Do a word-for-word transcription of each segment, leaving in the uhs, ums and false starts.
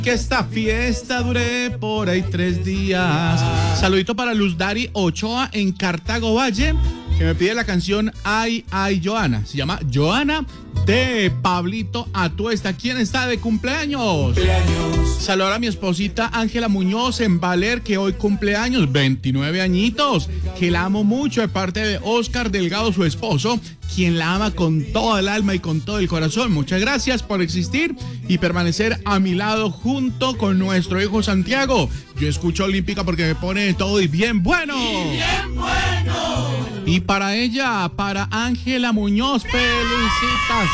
Que esta fiesta dure por ahí tres días. Saludito para Luz Dari Ochoa en Cartago Valle, que me pide la canción Ay, Ay, Joana. Se llama Joana de Pablito Atuesta. ¿Quién está de cumpleaños? cumpleaños. Saludar a mi esposita Ángela Muñoz en Valer, que hoy cumpleaños, veintinueve añitos, que la amo mucho de parte de Oscar Delgado, su esposo, quien la ama con toda el alma y con todo el corazón. Muchas gracias por existir y permanecer a mi lado junto con nuestro hijo Santiago. Yo escucho Olímpica porque me pone todo y bien bueno. Y bien bueno. Y para ella, para Ángela Muñoz, felicitaciones.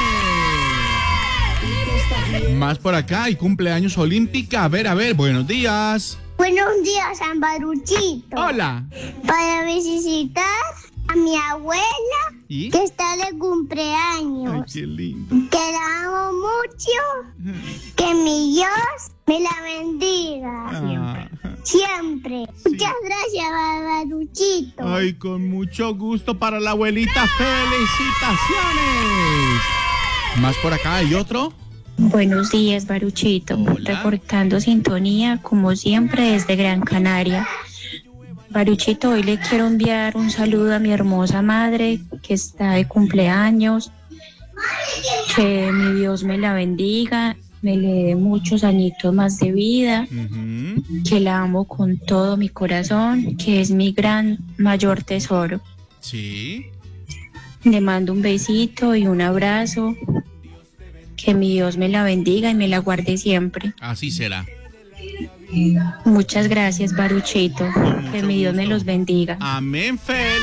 Más por acá y cumpleaños Olímpica. A ver, a ver, buenos días. Buenos días, San Baruchito. Hola. Para felicitar a mi abuela, ¿y? Que está de cumpleaños. Ay, qué lindo. Que la amo mucho. Que mi Dios me la bendiga. Ah. Siempre. Sí. Muchas gracias, Baruchito. Ay, con mucho gusto para la abuelita. Felicitaciones. Más por acá, ¿hay otro? Buenos días, Baruchito. Hola. Reportando sintonía, como siempre, desde Gran Canaria. Baruchito, hoy le quiero enviar un saludo a mi hermosa madre, que está de cumpleaños. Que mi Dios me la bendiga, me le dé muchos añitos más de vida. Uh-huh. Que la amo con todo mi corazón, que es mi gran mayor tesoro. Sí. Le mando un besito y un abrazo. Que mi Dios me la bendiga y me la guarde siempre. Así será. Muchas gracias, Baruchito. Que mi Dios me los bendiga. Amén. Felicitaciones.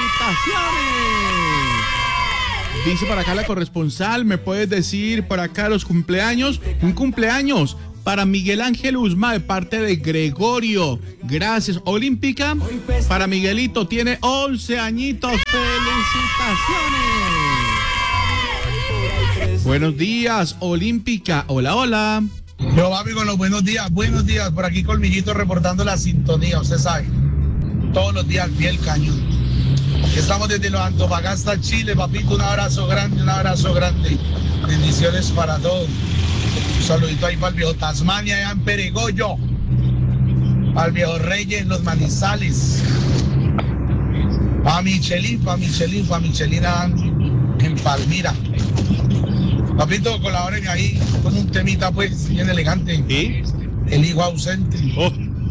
Dice por acá la corresponsal, ¿me puedes decir por acá los cumpleaños? Un cumpleaños para Miguel Ángel Usma de parte de Gregorio. Gracias. Olímpica para Miguelito, tiene once añitos. Felicitaciones. Buenos días, Olímpica. Hola, hola. Yo, papi, con los buenos días. Buenos días. Por aquí Colmillito reportando la sintonía. Usted sabe, todos los días al pie del cañón. Estamos desde los Antofagasta, Chile, papito. Un abrazo grande, un abrazo grande. Bendiciones para todos. Un saludito ahí para el viejo Tasmania, allá en Peregoyo. Para el viejo Reyes, los Manizales. Para Michelin, para Michelin, para Michelina en Palmira. Papito, colaboren ahí con un temita, pues, bien elegante. ¿Y? El hijo ausente. Oh.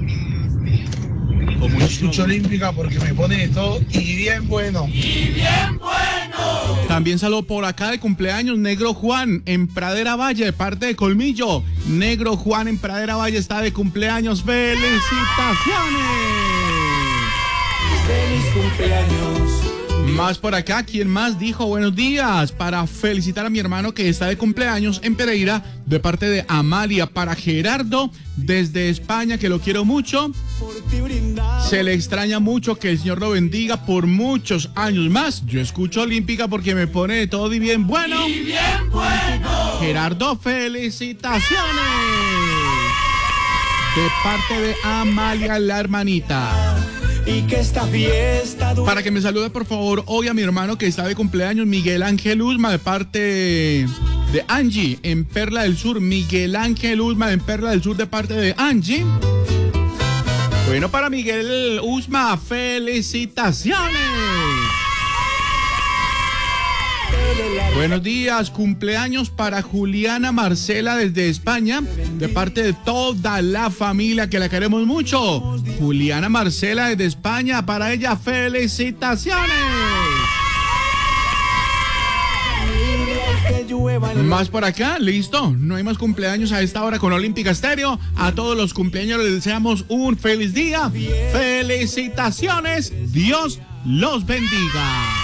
Como escucho Olímpica porque me pone de todo y bien bueno. ¡Y bien bueno! También saludo por acá de cumpleaños Negro Juan en Pradera Valle de parte de Colmillo. Negro Juan en Pradera Valle está de cumpleaños. ¡Felicitaciones! ¡Feliz cumpleaños! Más por acá, ¿quién más dijo buenos días? Para felicitar a mi hermano que está de cumpleaños en Pereira, de parte de Amalia. Para Gerardo, desde España, que lo quiero mucho. Se le extraña mucho, que el Señor lo bendiga por muchos años más. Yo escucho Olímpica porque me pone de todo y bien bueno. Y bien bueno. Gerardo, felicitaciones. De parte de Amalia, la hermanita. Y que esta fiesta dure. Para que me salude por favor hoy a mi hermano que está de cumpleaños, Miguel Ángel Usma, de parte de Angie en Perla del Sur. Miguel Ángel Usma en Perla del Sur de parte de Angie. Bueno, para Miguel Usma, felicitaciones. Buenos días, cumpleaños para Juliana Marcela desde España, de parte de toda la familia que la queremos mucho. Juliana Marcela desde España, para ella felicitaciones. Más por acá, listo, no hay más cumpleaños a esta hora con Olímpica Estéreo. A todos los cumpleaños les deseamos un feliz día. Felicitaciones, Dios los bendiga.